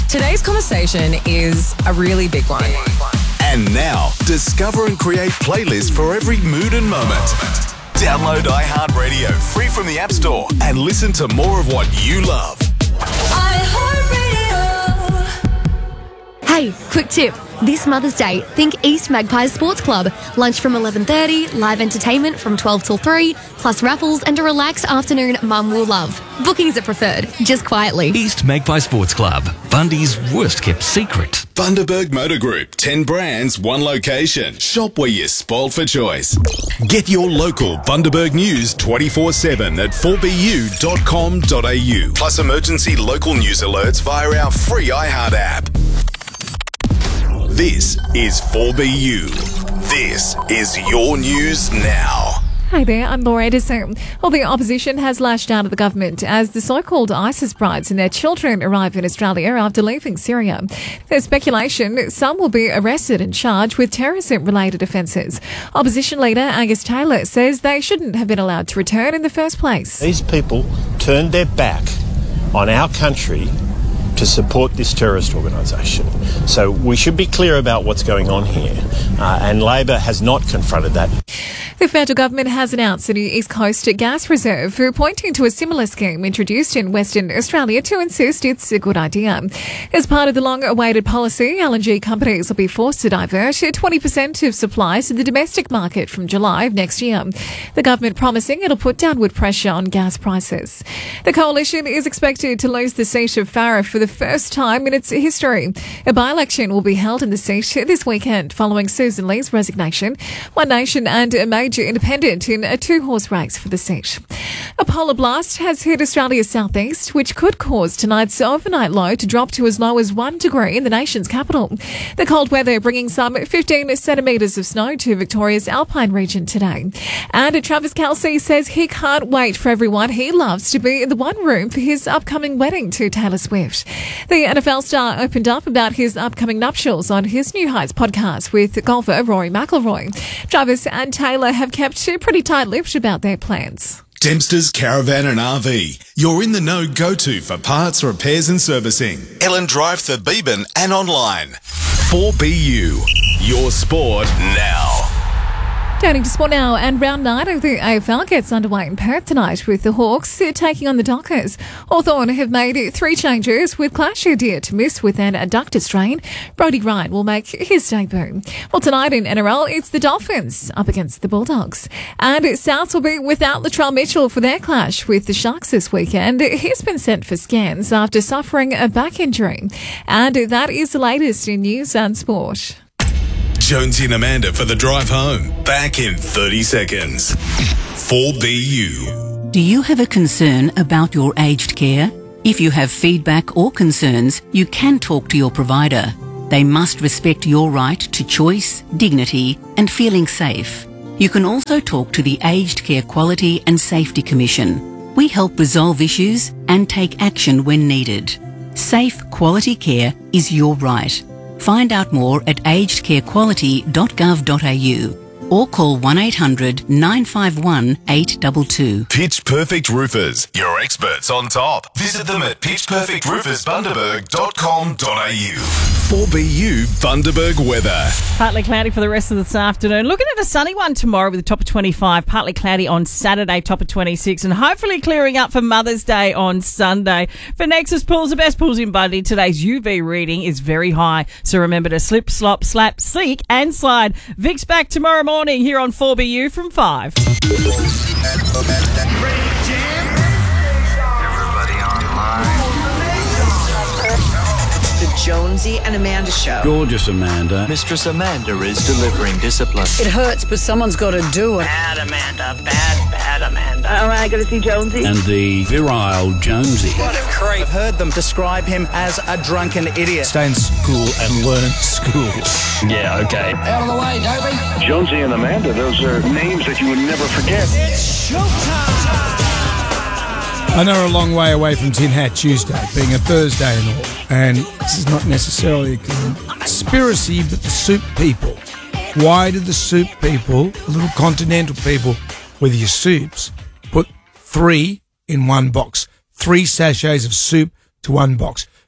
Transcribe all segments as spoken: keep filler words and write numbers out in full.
Today's conversation is a really big one. And now, discover and create playlists for every mood and moment. Download iHeartRadio free from the App Store and listen to more of what you love. Hey, quick tip. This Mother's Day, think East Magpies Sports Club. Lunch from eleven thirty, live entertainment from twelve till three, plus raffles and a relaxed afternoon Mum will love. Bookings are preferred, just quietly. East Magpie Sports Club, Bundy's worst kept secret. Bundaberg Motor Group, ten brands, one location. Shop where you're spoiled for choice. Get your local Bundaberg news twenty-four seven at four b u dot com dot a u. Plus emergency local news alerts via our free iHeart app. This is four B U. This is your news now. Hi there, I'm Laura Edison. Well, the opposition has lashed out at the government as the so-called ISIS brides and their children arrive in Australia after leaving Syria. There's speculation some will be arrested and charged with terrorism-related offences. Opposition leader Angus Taylor says they shouldn't have been allowed to return in the first place. These people turned their back on our country to support this terrorist organisation. So we should be clear about what's going on here. Uh, and Labor has not confronted that. The federal government has announced a new East Coast gas reserve, pointing to a similar scheme introduced in Western Australia to insist it's a good idea. As part of the long-awaited policy, L N G companies will be forced to divert twenty percent of supplies to the domestic market from July of next year. The government promising it'll put downward pressure on gas prices. The coalition is expected to lose the seat of Farrer for the first time in its history. A by-election will be held in the seat this weekend following Susan Lee's resignation. One Nation and a major independent in a two-horse race for the seat. A polar blast has hit Australia's southeast, which could cause tonight's overnight low to drop to as low as one degree in the nation's capital. The cold weather bringing some fifteen centimetres of snow to Victoria's Alpine region today. And Travis Kelce says he can't wait for everyone he loves to be in the one room for his upcoming wedding to Taylor Swift. The N F L star opened up about his upcoming nuptials on his New Heights podcast with golfer Rory McIlroy. Travis and Taylor have kept pretty tight-lipped about their plans. Dempster's Caravan and R V. You're in the know go-to for parts, repairs and servicing. Ellen Drive, Thurbeban and online. four B U. Your sport now. Turning to sport now, and round nine of the A F L gets underway in Perth tonight with the Hawks taking on the Dockers. Hawthorn have made three changes with Clash Deer to miss with an adductor strain. Brody Ryan will make his debut. Well, tonight in N R L, it's the Dolphins up against the Bulldogs. And Souths will be without Latrell Mitchell for their clash with the Sharks this weekend. He's been sent for scans after suffering a back injury. And that is the latest in news and sport. Jonesy and Amanda for the drive home. Back in thirty seconds. four B U. Do you have a concern about your aged care? If you have feedback or concerns, you can talk to your provider. They must respect your right to choice, dignity, and feeling safe. You can also talk to the Aged Care Quality and Safety Commission. We help resolve issues and take action when needed. Safe, quality care is your right. Find out more at aged care quality dot gov dot a u or call one eight hundred nine five one eight two two. Pitch Perfect Roofers, your experts on top. Visit them at pitch perfect roofers bundaberg dot com dot a u. four B U Bundaberg weather. Partly cloudy for the rest of this afternoon. Looking at a sunny one tomorrow with a top of twenty-five. Partly cloudy on Saturday, top of twenty-six. And hopefully clearing up for Mother's Day on Sunday. For Nexus Pools, the best pools in Bundy, today's U V reading is very high. So remember to slip, slop, slap, seek and slide. Vic's back tomorrow morning here on four B U from five. Everybody online. The Jonesy and Amanda Show. Gorgeous Amanda. Mistress Amanda is delivering discipline. It hurts, but someone's got to do it. Bad Amanda, bad, bad Amanda. All right, got to see Jonesy. And the virile Jonesy. What a creep. I've heard them describe him as a drunken idiot. Stay in school and learn school. Yeah, okay. Out of the way, Dopey. Jonesy and Amanda, those are names that you would never forget. It's showtime. I know we're a long way away from Tin Hat Tuesday, being a Thursday and all. And this is not necessarily a conspiracy, but the soup people. Why do the soup people, the little continental people with your soups, put three in one box? Three sachets of soup to one box.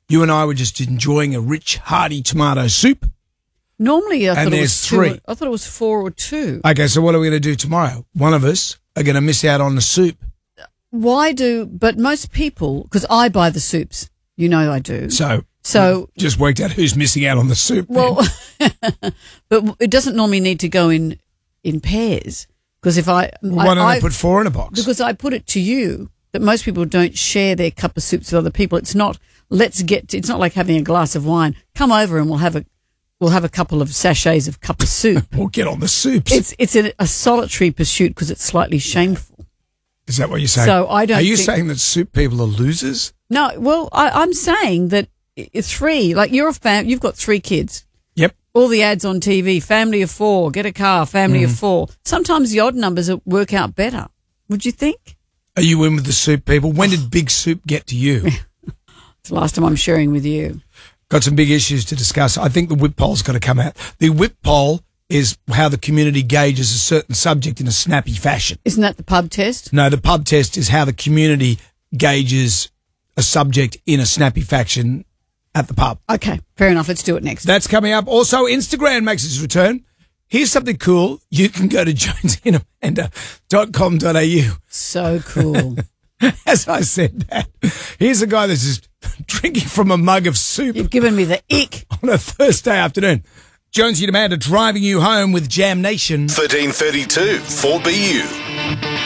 You and I were just enjoying a rich, hearty tomato soup. Normally, I And thought it there's was two. three. I thought it was four or two. Okay, so what are we going to do tomorrow? One of us are going to miss out on the soup. Why do? But most people, because I buy the soups. You know I do. So, So just worked out who's missing out on the soup. well, but it doesn't normally need to go in in pairs. Because if I, Well, why don't I, I put four in a box? Because I put it to you that most people don't share their cup of soups with other people. It's not. Let's get. To, it's not like having a glass of wine. Come over and we'll have a. We'll have a couple of sachets of cup of soup. We'll get on the soups. It's it's a, a solitary pursuit because it's slightly shameful. Is that what you're saying? So I don't. Are you think, saying that soup people are losers? No. Well, I, I'm saying that i- three. Like you're a fam. You've got three kids. Yep. All the ads on T V. Family of four. Get a car. Family of Mhm. four. Sometimes the odd numbers work out better. Would you think? Are you in with the soup people? When did Big Soup get to you? It's the last time I'm sharing with you. Got some big issues to discuss. I think the whip poll's got to come out. The whip poll is how the community gauges a certain subject in a snappy fashion. Isn't that the pub test? No, the pub test is how the community gauges a subject in a snappy fashion at the pub. Okay, fair enough. Let's do it next. That's coming up. Also, Instagram makes its return. Here's something cool. You can go to jonesy and amanda dot com dot a u. So cool. As I said that, here's a guy that's just drinking from a mug of soup. You've given me the ick. On a Thursday afternoon. Jonesy and Amanda driving you home with Jam Nation. thirteen thirty-two four B U.